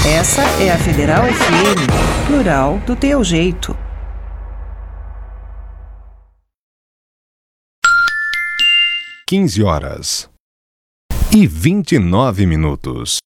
Essa é a Federal FM, plural do teu jeito. 15h29.